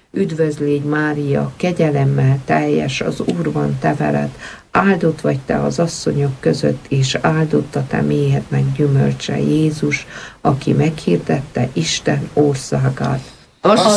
Üdvözlégy Mária, kegyelemmel teljes, az Úr van te veled, áldott vagy te az asszonyok között, és áldott a te méhednek gyümölcse, Jézus, aki meghirdette Isten országát.